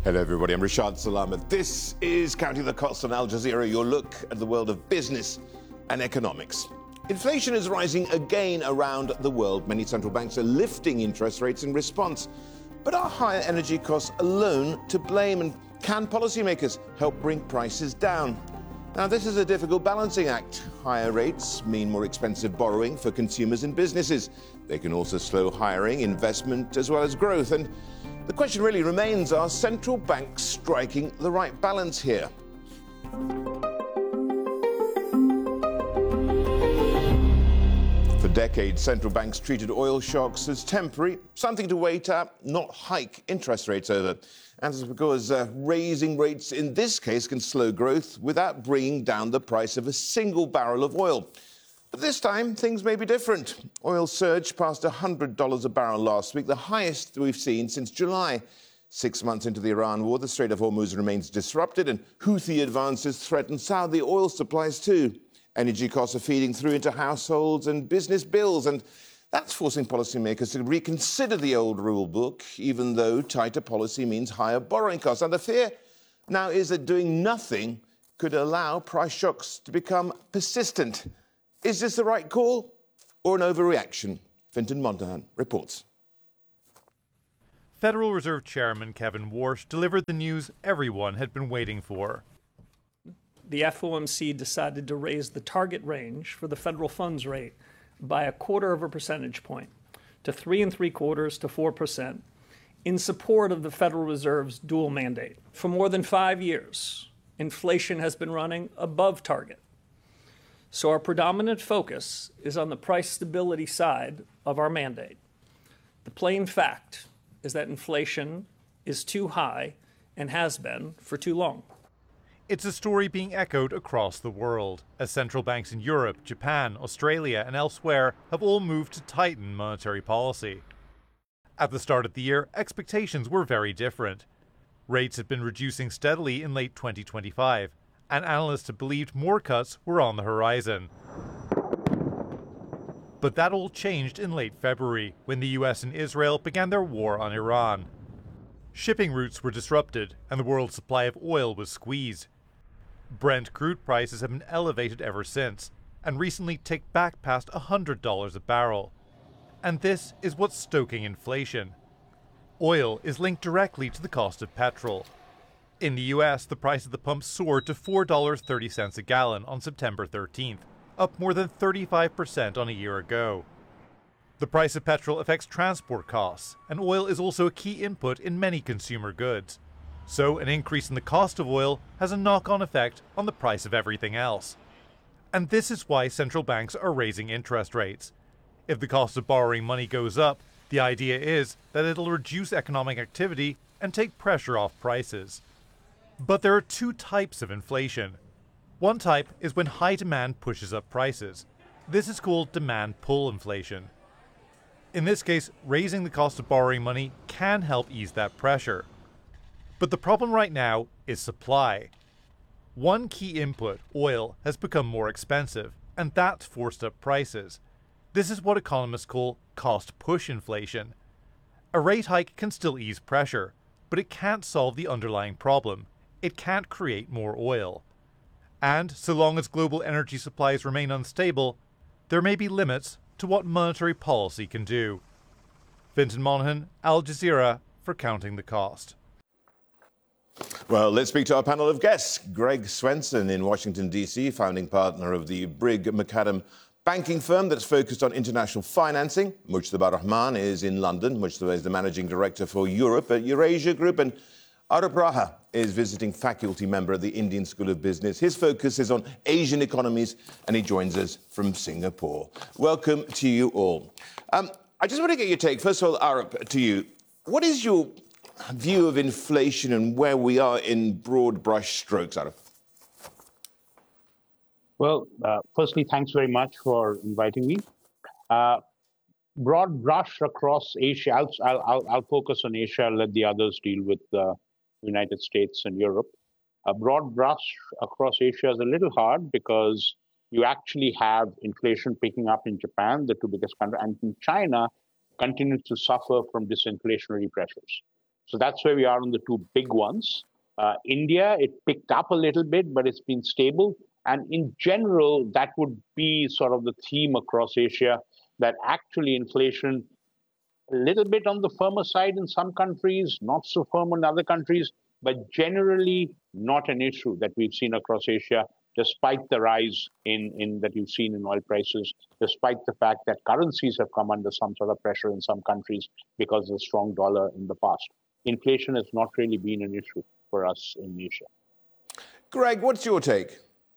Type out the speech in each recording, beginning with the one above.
Hello everybody, I'm Rashad Salamat. This is Counting the Cost on Al Jazeera, your look at the world of business and economics. Inflation is rising again around the world. Many central banks are lifting interest rates in response. But are higher energy costs alone to blame, and can policymakers help bring prices down? Now, this is a difficult balancing act. Higher rates mean more expensive borrowing for consumers and businesses. They can also slow hiring, investment, as well as growth. And the question really remains, are central banks striking the right balance here? For decades, central banks treated oil shocks as temporary, something to wait at, not hike interest rates over. And it's because raising rates in this case can slow growth without bringing down the price of a single barrel of oil. But this time, things may be different. Oil surged past $100 a barrel last week, the highest we've seen since July. 6 months into the Iran war, the Strait of Hormuz remains disrupted, and Houthi advances threaten Saudi oil supplies too. Energy costs are feeding through into households and business bills, and that's forcing policymakers to reconsider the old rule book, even though tighter policy means higher borrowing costs. And the fear now is that doing nothing could allow price shocks to become persistent. Is this the right call or an overreaction? Fintan Monaghan reports. Federal Reserve Chairman Kevin Warsh delivered the news everyone had been waiting for. The FOMC decided to raise the target range for the federal funds rate by 1/4 percentage point to 3.75% to 4% in support of the Federal Reserve's dual mandate. For more than 5 years, inflation has been running above target. So our predominant focus is on the price stability side of our mandate. The plain fact is that inflation is too high and has been for too long. It's a story being echoed across the world, as central banks in Europe, Japan, Australia, and elsewhere have all moved to tighten monetary policy. At the start of the year, expectations were very different. Rates had been reducing steadily in late 2025, and analysts had believed more cuts were on the horizon. But that all changed in late February, when the US and Israel began their war on Iran. Shipping routes were disrupted, and the world's supply of oil was squeezed. Brent crude prices have been elevated ever since, and recently ticked back past $100 a barrel. And this is what's stoking inflation. Oil is linked directly to the cost of petrol. In the US, the price at the pump soared to $4.30 a gallon on September 13th, up more than 35% on a year ago. The price of petrol affects transport costs, and oil is also a key input in many consumer goods. So an increase in the cost of oil has a knock-on effect on the price of everything else. And this is why central banks are raising interest rates. If the cost of borrowing money goes up, the idea is that it'll reduce economic activity and take pressure off prices. But there are two types of inflation. One type is when high demand pushes up prices. This is called demand pull inflation. In this case, raising the cost of borrowing money can help ease that pressure. But the problem right now is supply. One key input, oil, has become more expensive, and that's forced up prices. This is what economists call cost push inflation. A rate hike can still ease pressure, but it can't solve the underlying problem. It can't create more oil. And so long as global energy supplies remain unstable, there may be limits to what monetary policy can do. Fintan Monaghan, Al Jazeera, for Counting the Cost. Well, let's speak to our panel of guests. Greg Swenson in Washington, D.C., founding partner of the Brigg McAdam banking firm that's focused on international financing. Mujtaba Rahman is in London. Mujtaba is the managing director for Europe at Eurasia Group. And Arup Raha is visiting faculty member at the Indian School of Business. His focus is on Asian economies, and he joins us from Singapore. Welcome to you all. I just want to get your take. First of all, Arup, to you. What is your view of inflation and where we are in broad brush strokes, Arup? Well, firstly, thanks very much for inviting me. Broad brush across Asia. I'll focus on Asia. I'll let the others deal with the United States and Europe. A broad brush across Asia is a little hard because you actually have inflation picking up in Japan, the two biggest countries, and in China continues to suffer from disinflationary pressures. So that's where we are on the two big ones. India, it picked up a little bit, but it's been stable. And in general, that would be sort of the theme across Asia, that actually inflation, a little bit on the firmer side in some countries, not so firm in other countries, but generally not an issue that we've seen across Asia, despite the rise in that you've seen in oil prices, despite the fact that currencies have come under some sort of pressure in some countries because of the strong dollar in the past. Inflation has not really been an issue for us in Asia. Greg, what's your take?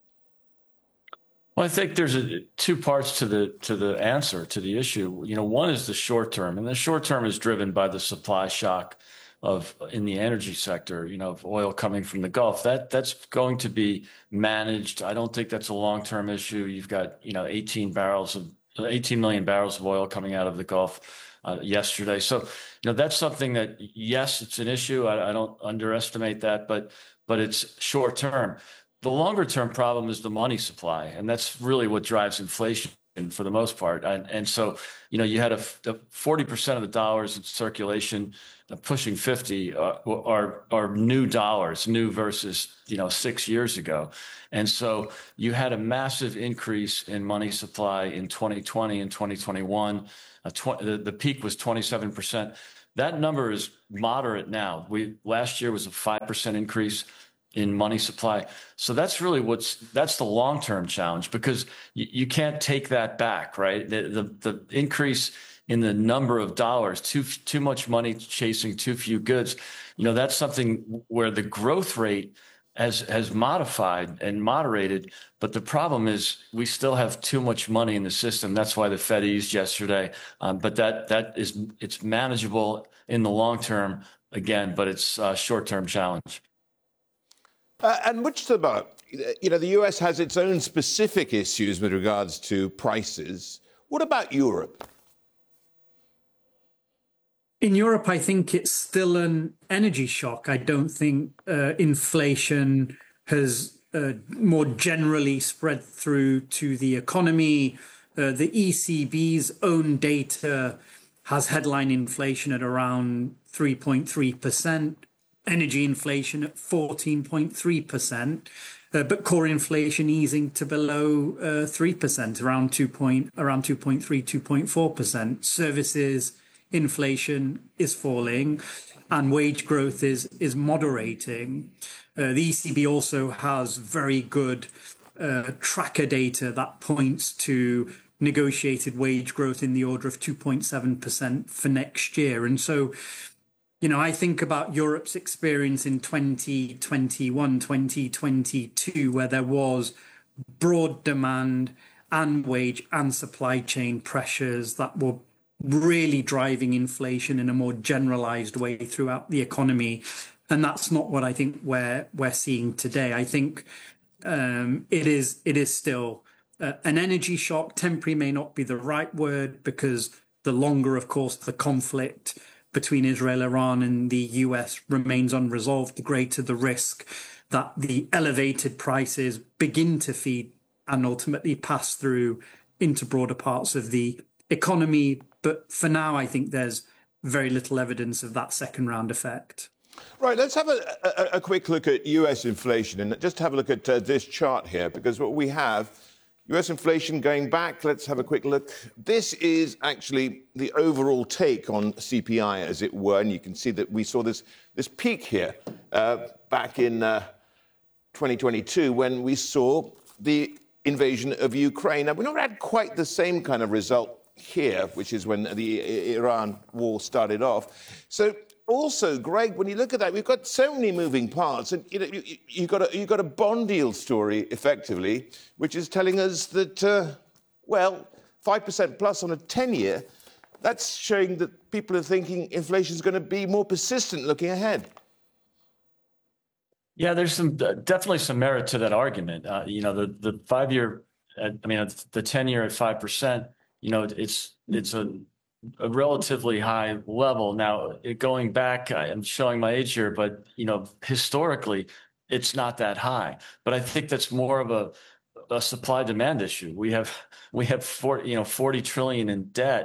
Well, I think there's two parts to the answer to the issue. You know, one is the short term, and the short term is driven by the supply shock in the energy sector, you know, of oil coming from the Gulf. That's going to be managed. I don't think that's a long-term issue. You've got, you know, 18 million barrels of oil coming out of the Gulf yesterday. So, you know, that's something that, yes, it's an issue. I don't underestimate that, but it's short term. The longer term problem is the money supply, and that's really what drives inflation for the most part. And so, you know, you had 40% of the dollars in circulation, pushing 50 are new dollars, new versus, you know, 6 years ago. And so you had a massive increase in money supply in 2020 and 2021. The peak was 27%. That number is moderate now. Last year was a 5% increase in money supply. So that's really that's the long-term challenge, because you can't take that back, right? The increase in the number of dollars, too much money chasing too few goods, you know, that's something where the growth rate has modified and moderated. But the problem is we still have too much money in the system. That's why the Fed eased yesterday. But it's manageable in the long term again, but it's a short-term challenge. And which about, you know, the US has its own specific issues with regards to prices. What about Europe? In Europe, I think it's still an energy shock. I don't think inflation has more generally spread through to the economy. The ECB's own data has headline inflation at around 3.3%. Energy inflation at 14.3%, but core inflation easing to below 3%, around 2.3, 2.4%. Services inflation is falling, and wage growth is moderating. The ECB also has very good tracker data that points to negotiated wage growth in the order of 2.7% for next year, and so, you know, I think about Europe's experience in 2021, 2022, where there was broad demand and wage and supply chain pressures that were really driving inflation in a more generalized way throughout the economy. And that's not what I think we're seeing today. I think it is still an energy shock. Temporary may not be the right word, because the longer, of course, the conflict between Israel, Iran, and the US remains unresolved, the greater the risk that the elevated prices begin to feed and ultimately pass through into broader parts of the economy. But for now, I think there's very little evidence of that second round effect. Right, let's have a quick look at US inflation, and just have a look at this chart here, because what we have, US inflation going back, let's have a quick look. This is actually the overall take on CPI, as it were, and you can see that we saw this peak here back in 2022 when we saw the invasion of Ukraine. Now, we've not had quite the same kind of result here, which is when the Iran war started off. So also, Greg, when you look at that, we've got so many moving parts, and you know, you've got a bond deal story, effectively, which is telling us that, 5% plus on a 10-year, that's showing that people are thinking inflation is going to be more persistent looking ahead. Yeah, there's definitely some merit to that argument. You know, the 5-year, the 10-year at 5%, you know, it's a relatively high level. Now, going back, I'm showing my age here, but, you know, historically, it's not that high. But I think that's more of a supply-demand issue. We have 40 trillion in debt,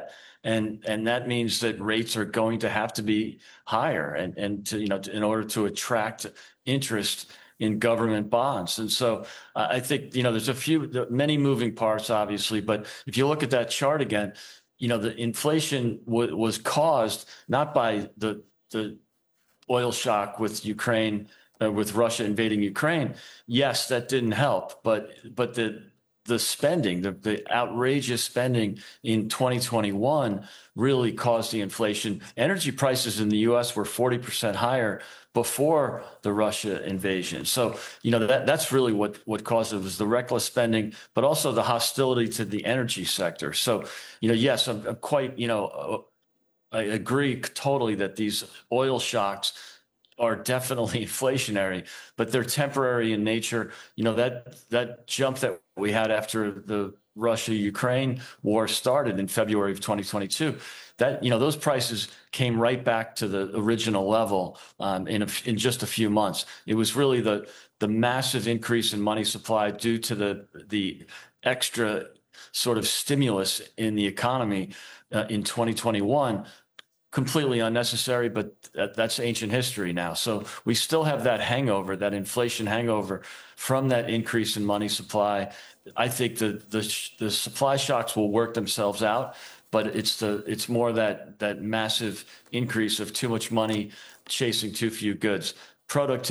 and that means that rates are going to have to be higher, and to, in order to attract interest in government bonds. And so I think, there's many moving parts, obviously, but if you look at that chart again, the inflation was caused not by the oil shock with Ukraine, with Russia invading Ukraine. Yes, that didn't help, but the spending, the outrageous spending in 2021 really caused the inflation. Energy prices in the U.S. were 40% higher before the Russia invasion. So, that's really what caused it, was the reckless spending, but also the hostility to the energy sector. So, yes, I'm quite, I agree totally that these oil shocks are definitely inflationary, but they're temporary in nature. That jump that we had after the Russia-Ukraine war started in February of 2022, that, those prices came right back to the original level in just a few months. It was really the massive increase in money supply due to the extra sort of stimulus in the economy in 2021. Completely unnecessary, but that's ancient history now. So we still have that hangover, that inflation hangover from that increase in money supply. I think the supply shocks will work themselves out, but it's more that massive increase of too much money chasing too few goods. Productivity